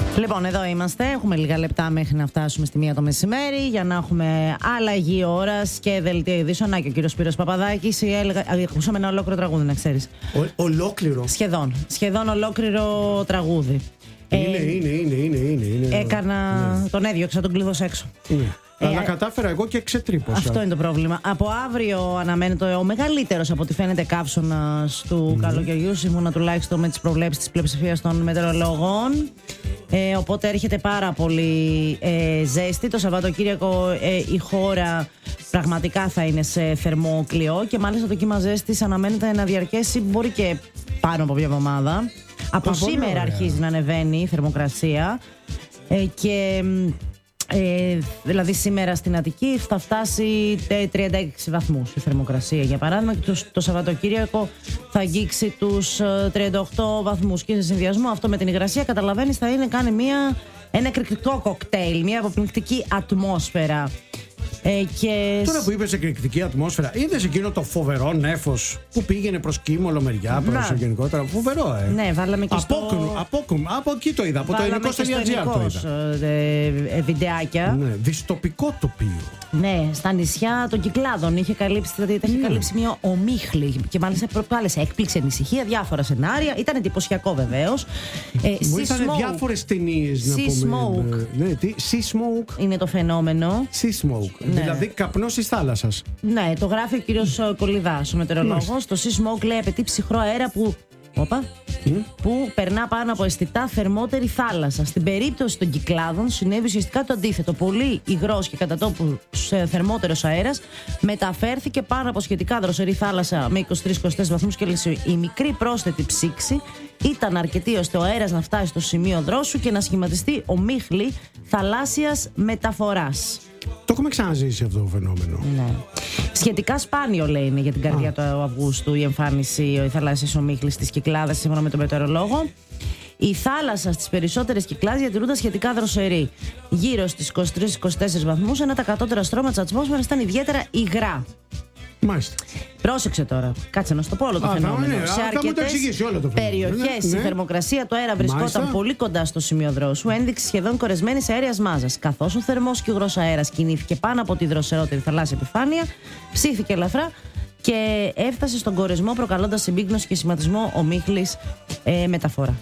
Λοιπόν, εδώ είμαστε. Έχουμε λίγα λεπτά μέχρι να φτάσουμε στη 1 το μεσημέρι για να έχουμε αλλαγή ώρας και δελτία ειδήσεων. Να και ο κύριος Σπύρος Παπαδάκης. Ακούσαμε ένα ολόκληρο τραγούδι, να ξέρεις. Ολόκληρο. Σχεδόν ολόκληρο τραγούδι. Είναι. Έκανα. Τον έδιωξα, τον κλείδωσα έξω. Αλλά κατάφερα εγώ και ξετρύπωσα. Αυτό είναι το πρόβλημα. Από αύριο αναμένεται ο μεγαλύτερος από ό,τι φαίνεται καύσωνας του καλοκαιριού, σύμφωνα τουλάχιστον με τις προβλέψεις της πλειοψηφίας των μετεωρολόγων. Οπότε έρχεται πάρα πολύ ζέστη. Το Σαββατοκύριακο η χώρα πραγματικά θα είναι σε θερμό κλειό και μάλιστα το κύμα ζέστης αναμένεται να διαρκέσει μπορεί και πάνω από μια εβδομάδα. Από σήμερα αρχίζει να ανεβαίνει η θερμοκρασία και δηλαδή σήμερα στην Αττική θα φτάσει 36 βαθμούς η θερμοκρασία για παράδειγμα και το Σαββατοκύριακο θα αγγίξει τους 38 βαθμούς και σε συνδυασμό αυτό με την υγρασία καταλαβαίνεις θα κάνει ένα εκρηκτικό κοκτέιλ, μια αποπληκτική ατμόσφαιρα. Τώρα που είπες εκρηκτική ατμόσφαιρα, είδες εκείνο το φοβερό νέφος που πήγαινε προς Κίμολο μεριά, προς γενικότερα. Φοβερό, Ναι, βάλαμε και από εκεί το είδα, από το ελληνικό.gr το είδα. Βιντεάκια. Ναι, δυστοπικό τοπίο. Ναι, στα νησιά των Κυκλάδων είχε καλύψει, καλύψει μια ομίχλη και μάλιστα προκάλεσε έκπληξη, ανησυχία, διάφορα σενάρια. Ήταν εντυπωσιακό βεβαίως. Ήταν διάφορες ταινίες να πούμε. Ναι, sea smoke. Είναι το φαινόμενο. Sea smoke. Ναι. Δηλαδή καπνός της θάλασσας. Ναι, το γράφει ο κύριος Κολιδάς, ο μετεωρολόγος. Το sea smoke λέει απαιτεί ψυχρό αέρα που περνά πάνω από αισθητά θερμότερη θάλασσα. Στην περίπτωση των Κυκλάδων συνέβη ουσιαστικά το αντίθετο. Πολύ υγρός και κατά τόπου θερμότερος αέρας μεταφέρθηκε πάνω από σχετικά δροσερή θάλασσα με 23-24 βαθμούς Κελσίου. Η μικρή πρόσθετη ψήξη ήταν αρκετή ώστε ο αέρας να φτάσει στο σημείο δρόσου και να σχηματιστεί ομίχλη θαλάσσιας μεταφοράς. Το έχουμε ξαναζήσει αυτό το φαινόμενο. Ναι. Σχετικά σπάνιο λέει είναι για την καρδιά του Αυγούστου η εμφάνιση θαλάσσιας ομίχλης της Κυκλάδας σύμφωνα με τον μετεωρολόγο. Η θάλασσα στις περισσότερες Κυκλάδες διατηρούνταν σχετικά δροσερή. Γύρω στις 23-24 βαθμούς, ενώ τα κατώτερα στρώματα της ατμόσφαιρας ήταν ιδιαίτερα υγρά. Μάλιστα. Πρόσεξε τώρα. Κάτσε να στο πω όλο το φαινόμενο. Σε αρκετές περιοχές η θερμοκρασία του αέρα βρισκόταν πολύ κοντά στο σημείο δρόσου, ένδειξη σχεδόν κορεσμένης αέριας μάζας. Καθώς ο θερμός και υγρός αέρας κινήθηκε πάνω από τη δροσερότερη θαλάσσια επιφάνεια, ψήθηκε ελαφρά και έφτασε στον κορεσμό προκαλώντας συμπίκνωση και σχηματισμό ομίχλης μεταφορά.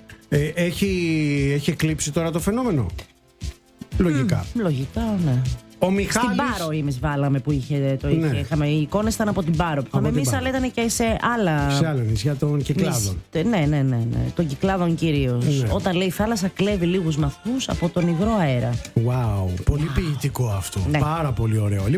Έχει εκλείψει τώρα το φαινόμενο. Λογικά. Λογικά, ναι. Ο Μιχάλης... Στην Πάρο είχαμε που είχαμε. Οι εικόνες ήταν από την Πάρο που είχαμε εμείς, αλλά ήταν και σε άλλα νησιά των Κυκλάδων. Ναι. Των Κυκλάδων κυρίως. Ναι. Όταν λέει η θάλασσα κλέβει λίγους βαθμούς από τον υγρό αέρα. Wow, πολύ ποιητικό αυτό. Ναι. Πάρα πολύ ωραίο.